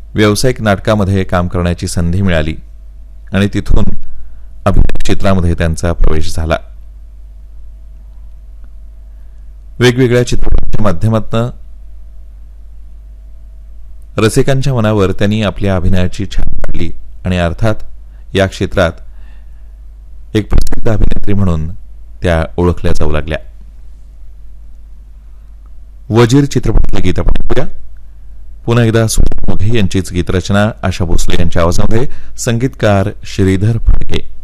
व्यावसायिक नाटकामध्ये काम करण्याची संधी मिळाली आणि तिथून अभिनय क्षेत्रामध्ये त्यांचा प्रवेश झाला. वेगवेगळ्या चित्रपटांच्या माध्यमातून रसिकांच्या मनावर त्यांनी आपल्या अभिनयाची छाप पाडली आणि अर्थात या क्षेत्रात एक प्रसिद्ध अभिनेत्री म्हणून त्या ओळखल्या जाऊ लागल्या. वजीर चित्रपटातले गीत आपण ऐकूया. पुन्हा एकदा सुनील मोघे यांचीच गीतरचना आशा भोसले यांच्या आवाजामध्ये, संगीतकार श्रीधर फडके.